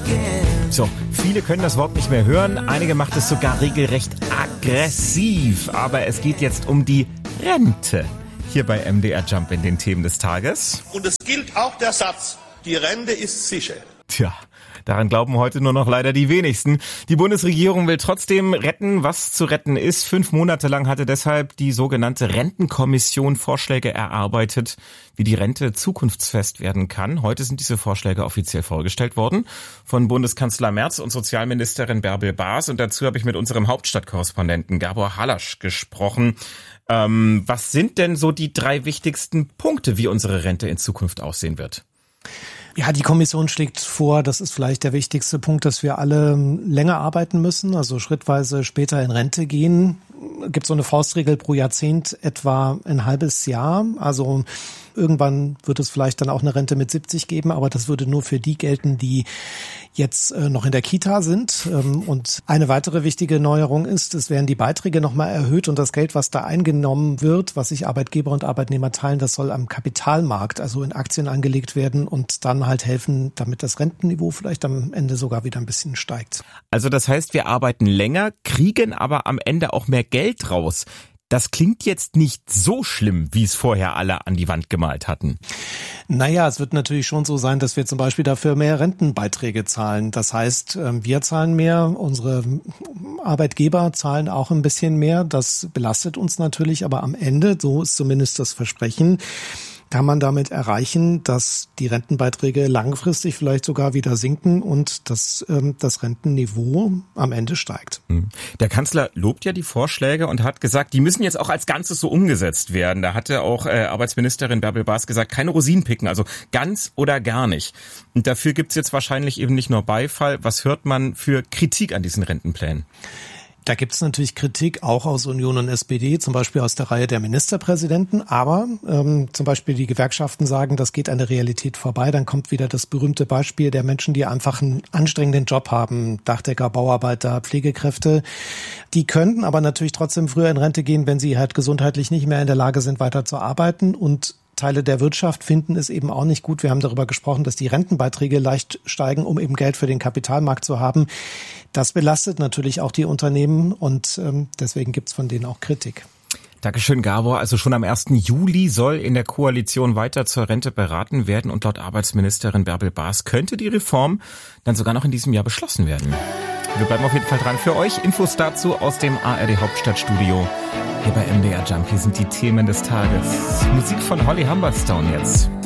So, viele können das Wort nicht mehr hören, einige macht es sogar regelrecht aggressiv. Aber es geht jetzt um die Rente. Hier bei MDR Jump in den Themen des Tages. Und es gilt auch der Satz, die Rente ist sicher. Tja, daran glauben heute nur noch leider die wenigsten. Die Bundesregierung will trotzdem retten, was zu retten ist. 5 Monate lang hatte deshalb die sogenannte Rentenkommission Vorschläge erarbeitet, wie die Rente zukunftsfest werden kann. Heute sind diese Vorschläge offiziell vorgestellt worden von Bundeskanzler Merz und Sozialministerin Bärbel Baas. Und dazu habe ich mit unserem Hauptstadtkorrespondenten Gabor Halasch gesprochen. Was sind denn so die 3 wichtigsten Punkte, wie unsere Rente in Zukunft aussehen wird? Ja, die Kommission schlägt vor, das ist vielleicht der wichtigste Punkt, dass wir alle länger arbeiten müssen, also schrittweise später in Rente gehen. Gibt so eine Faustregel pro Jahrzehnt etwa ein halbes Jahr. Also irgendwann wird es vielleicht dann auch eine Rente mit 70 geben, aber das würde nur für die gelten, die jetzt noch in der Kita sind. Und eine weitere wichtige Neuerung ist, es werden die Beiträge nochmal erhöht und das Geld, was da eingenommen wird, was sich Arbeitgeber und Arbeitnehmer teilen, das soll am Kapitalmarkt, also in Aktien angelegt werden und dann halt helfen, damit das Rentenniveau vielleicht am Ende sogar wieder ein bisschen steigt. Also das heißt, wir arbeiten länger, kriegen aber am Ende auch mehr Geld raus. Das klingt jetzt nicht so schlimm, wie es vorher alle an die Wand gemalt hatten. Naja, es wird natürlich schon so sein, dass wir zum Beispiel dafür mehr Rentenbeiträge zahlen. Das heißt, wir zahlen mehr, unsere Arbeitgeber zahlen auch ein bisschen mehr. Das belastet uns natürlich, aber am Ende, so ist zumindest das Versprechen, kann man damit erreichen, dass die Rentenbeiträge langfristig vielleicht sogar wieder sinken und dass das Rentenniveau am Ende steigt. Der Kanzler lobt ja die Vorschläge und hat gesagt, die müssen jetzt auch als Ganzes so umgesetzt werden. Da hatte auch Arbeitsministerin Bärbel Baas gesagt, keine Rosinen picken, also ganz oder gar nicht. Und dafür gibt's jetzt wahrscheinlich eben nicht nur Beifall. Was hört man für Kritik an diesen Rentenplänen? Da gibt es natürlich Kritik, auch aus Union und SPD, zum Beispiel aus der Reihe der Ministerpräsidenten. Aber zum Beispiel die Gewerkschaften sagen, das geht an der Realität vorbei. Dann kommt wieder das berühmte Beispiel der Menschen, die einfach einen anstrengenden Job haben. Dachdecker, Bauarbeiter, Pflegekräfte. Die könnten aber natürlich trotzdem früher in Rente gehen, wenn sie halt gesundheitlich nicht mehr in der Lage sind, weiter zu arbeiten. Und Teile der Wirtschaft finden es eben auch nicht gut. Wir haben darüber gesprochen, dass die Rentenbeiträge leicht steigen, um eben Geld für den Kapitalmarkt zu haben. Das belastet natürlich auch die Unternehmen und deswegen gibt's von denen auch Kritik. Dankeschön, Gabor. Also schon am 1. Juli soll in der Koalition weiter zur Rente beraten werden und laut Arbeitsministerin Bärbel Baas könnte die Reform dann sogar noch in diesem Jahr beschlossen werden. Wir bleiben auf jeden Fall dran für euch. Infos dazu aus dem ARD Hauptstadtstudio. Hier bei MDR Jump. Hier sind die Themen des Tages. Musik von Holly Humberstone jetzt.